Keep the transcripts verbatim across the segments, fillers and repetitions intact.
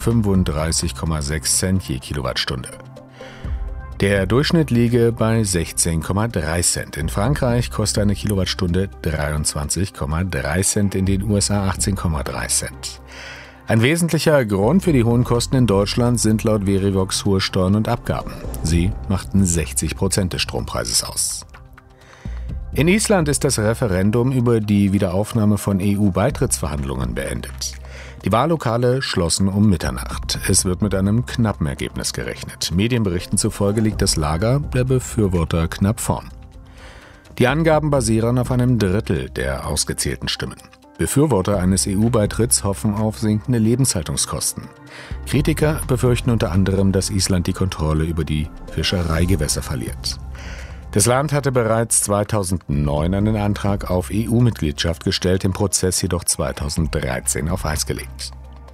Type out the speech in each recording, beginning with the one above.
fünfunddreißig Komma sechs Cent je Kilowattstunde. Der Durchschnitt liege bei sechzehn Komma drei Cent. In Frankreich kostet eine Kilowattstunde dreiundzwanzig Komma drei Cent, in den U S A achtzehn Komma drei Cent. Ein wesentlicher Grund für die hohen Kosten in Deutschland sind laut Verivox hohe Steuern und Abgaben. Sie machten sechzig Prozent des Strompreises aus. In Island ist das Referendum über die Wiederaufnahme von E U-Beitrittsverhandlungen beendet. Die Wahllokale schlossen um Mitternacht. Es wird mit einem knappen Ergebnis gerechnet. Medienberichten zufolge liegt das Lager der Befürworter knapp vorn. Die Angaben basieren auf einem Drittel der ausgezählten Stimmen. Befürworter eines E U-Beitritts hoffen auf sinkende Lebenshaltungskosten. Kritiker befürchten unter anderem, dass Island die Kontrolle über die Fischereigewässer verliert. Das Land hatte bereits zweitausendneun einen Antrag auf E U-Mitgliedschaft gestellt, den Prozess jedoch zweitausenddreizehn auf Eis gelegt.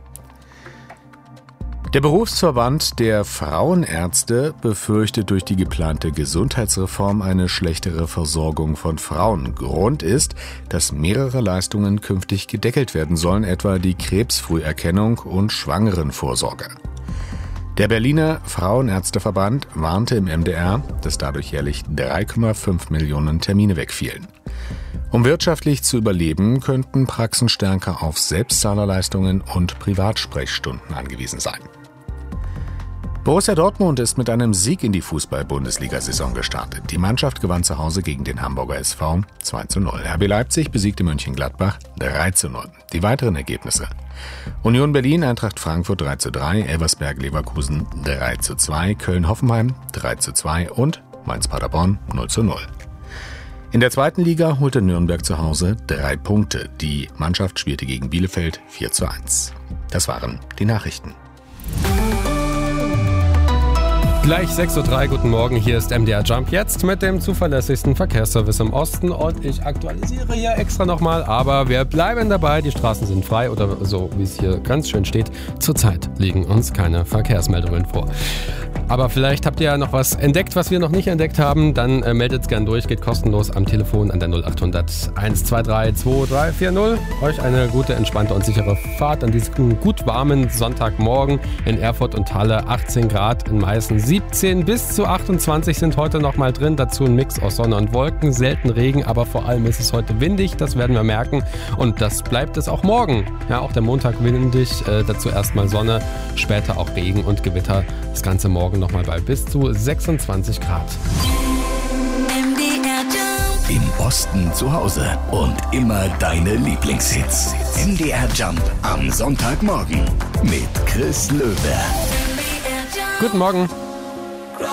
Der Berufsverband der Frauenärzte befürchtet durch die geplante Gesundheitsreform eine schlechtere Versorgung von Frauen. Grund ist, dass mehrere Leistungen künftig gedeckelt werden sollen, etwa die Krebsfrüherkennung und Schwangerenvorsorge. Der Berliner Frauenärzteverband warnte im M D R, dass dadurch jährlich drei Komma fünf Millionen Termine wegfielen. Um wirtschaftlich zu überleben, könnten Praxen stärker auf Selbstzahlerleistungen und Privatsprechstunden angewiesen sein. Borussia Dortmund ist mit einem Sieg in die Fußball-Bundesliga-Saison gestartet. Die Mannschaft gewann zu Hause gegen den Hamburger S V zwei zu null. R B Leipzig besiegte Mönchengladbach drei zu null. Die weiteren Ergebnisse: Union Berlin, Eintracht Frankfurt drei zu drei, Elversberg Leverkusen drei zu zwei, Köln-Hoffenheim drei zu zwei und Mainz-Paderborn null zu null. In der zweiten Liga holte Nürnberg zu Hause drei Punkte. Die Mannschaft spielte gegen Bielefeld vier zu eins. Das waren die Nachrichten. Gleich sechs Uhr drei, guten Morgen, hier ist M D R Jump jetzt mit dem zuverlässigsten Verkehrsservice im Osten und ich aktualisiere hier extra nochmal, aber wir bleiben dabei, die Straßen sind frei oder so, wie es hier ganz schön steht. Zurzeit liegen uns keine Verkehrsmeldungen vor. Aber vielleicht habt ihr ja noch was entdeckt, was wir noch nicht entdeckt haben, dann äh, meldet es gern durch, geht kostenlos am Telefon an der null acht hundert eins zwei drei zwei drei vier null. Euch eine gute, entspannte und sichere Fahrt an diesem gut warmen Sonntagmorgen in Erfurt und Halle, achtzehn Grad, in Meißen siebzehn bis zu achtundzwanzig sind heute noch mal drin, dazu ein Mix aus Sonne und Wolken, selten Regen, aber vor allem ist es heute windig, das werden wir merken und das bleibt es auch morgen. Ja, auch der Montag windig, äh, dazu erstmal Sonne, später auch Regen und Gewitter, das ganze morgen nochmal bei bis zu sechsundzwanzig Grad. Im Osten zu Hause und immer deine Lieblingshits. M D R Jump am Sonntagmorgen mit Chris Löwe. Guten Morgen.